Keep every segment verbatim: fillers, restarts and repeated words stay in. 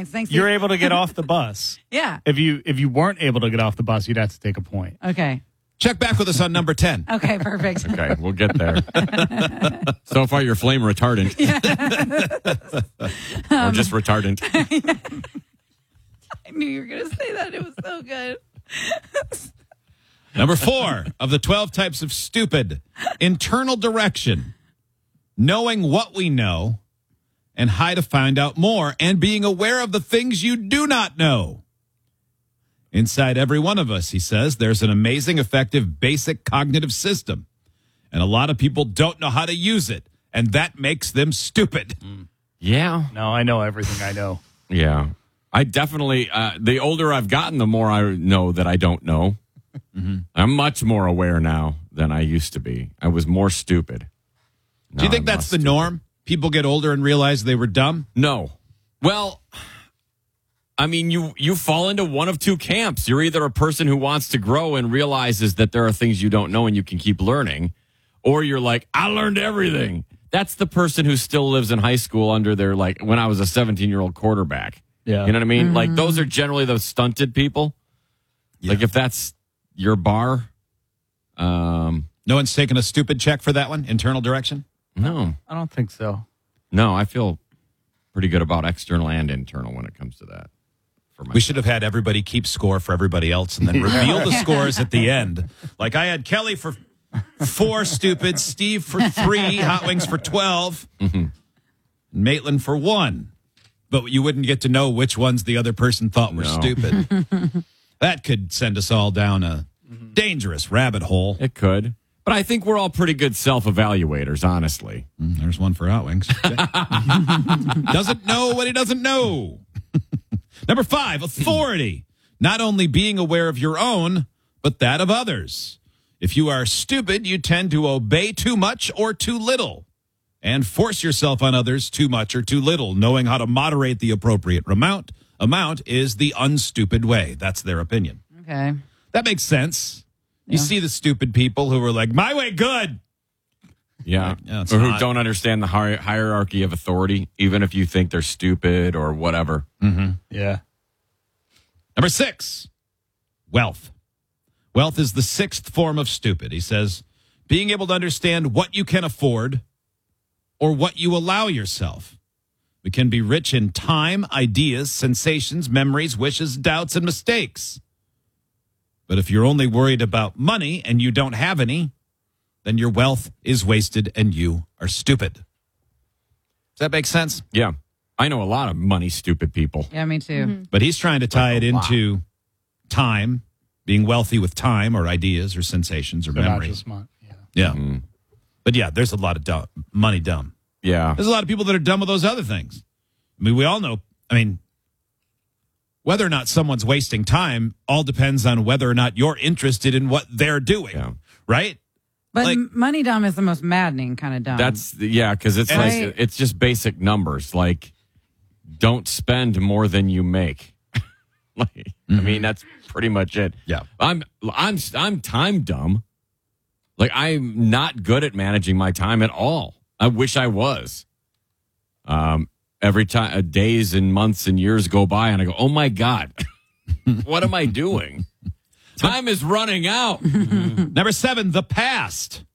points. Thanks. You're able to get off the bus. Yeah. If you if you weren't able to get off the bus, you'd have to take a point. Okay. Check back with us on number ten. Okay, perfect. Okay, we'll get there. So far, you're flame retardant. Or just retardant. I knew you were going to say that. It was so good. Number four of the twelve types of stupid, internal direction. Knowing what we know and how to find out more, and being aware of the things you do not know. Inside every one of us, he says, there's an amazing, effective, basic cognitive system. And a lot of people don't know how to use it, and that makes them stupid. Yeah. No, I know everything I know. Yeah. I definitely, uh, the older I've gotten, the more I know that I don't know. Mm-hmm. I'm much more aware now than I used to be. I was more stupid. Do you think that's the norm? People get older and realize they were dumb? No. Well, I mean, you, you fall into one of two camps. You're either a person who wants to grow and realizes that there are things you don't know and you can keep learning, or you're like, I learned everything. That's the person who still lives in high school under their, like, when I was a seventeen-year-old quarterback. Yeah. You know what I mean? Mm-hmm. Like, those are generally the stunted people. Yeah. Like, if that's your bar. Um, no one's taking a stupid check for that one? Internal direction? No. I don't think so. No, I feel pretty good about external and internal when it comes to that. For we should have had everybody keep score for everybody else and then reveal the scores at the end. Like I had Kelly for four stupid, Steve for three, Hot Wings for twelve, mm-hmm. Maitland for one. But you wouldn't get to know which ones the other person thought were no. stupid. That could send us all down a dangerous rabbit hole. It could. But I think we're all pretty good self-evaluators, honestly. Mm, there's one for Hot Wings. Doesn't know what he doesn't know. Number five, authority. Not only being aware of your own, but that of others. If you are stupid, you tend to obey too much or too little and force yourself on others too much or too little. Knowing how to moderate the appropriate amount, amount is the unstupid way. That's their opinion. Okay. That makes sense. You Yeah. see the stupid people who are like, my way, good. Yeah. Like, no, it's or who not. don't understand the hier- hierarchy of authority, even if you think they're stupid or whatever. Mm-hmm. Yeah. Number six, wealth. Wealth is the sixth form of stupid. He says, being able to understand what you can afford or what you allow yourself. We can be rich in time, ideas, sensations, memories, wishes, doubts, and mistakes. But if you're only worried about money and you don't have any, then your wealth is wasted and you are stupid. Does that make sense? Yeah. I know a lot of money stupid people. Yeah, me too. Mm-hmm. But he's trying to tie Like it a lot. into time, being wealthy with time or ideas or sensations or But not memories. just mon- yeah. Yeah. Mm. But yeah, there's a lot of dumb, money dumb. Yeah. There's a lot of people that are dumb with those other things. I mean, we all know, I mean, whether or not someone's wasting time all depends on whether or not you're interested in what they're doing, Yeah. right? But Like- m- money dumb is the most maddening kind of dumb. That's, yeah, because it's Right. like, it's just basic numbers. Like, don't spend more than you make. Like, I mean, that's pretty much it. Yeah. I'm, I'm, I'm time dumb. Like, I'm not good at managing my time at all. I wish I was. Um, every time, uh, days and months and years go by, and I go, "Oh my God, what am I doing? Time is running out." Number seven, the past.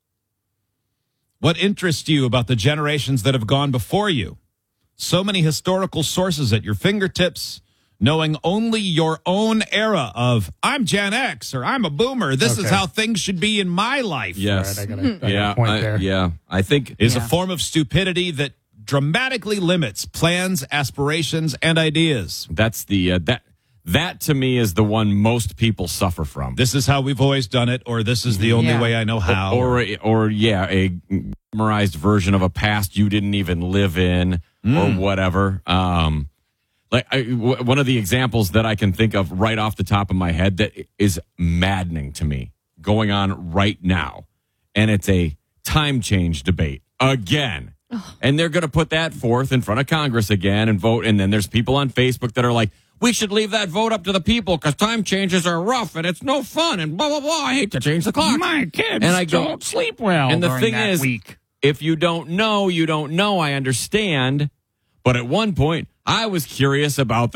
What interests you about the generations that have gone before you? So many historical sources at your fingertips, knowing only your own era of, I'm Gen X or I'm a boomer. This is Okay. how things should be in my life. Yes, All right, I got a, I got yeah, a point I, there. yeah. I think Is a Yeah. form of stupidity that dramatically limits plans, aspirations, and ideas. that's the uh, that that to me is the one most people suffer from. This is how we've always done it, or this is the only Yeah. way I know how. or or yeah, a memorized version of a past you didn't even live in, or whatever. Um, like I, w- one of the examples that I can think of right off the top of my head that is maddening to me going on right now, and it's a time change debate again. And they're going to put that forth in front of Congress again and vote. And then there's people on Facebook that are like, we should leave that vote up to the people because time changes are rough and it's no fun and blah, blah, blah. I hate to change the clock. My kids And I go- don't sleep well and the during thing that is, week. if you don't know, you don't know. I understand. But at one point, I was curious about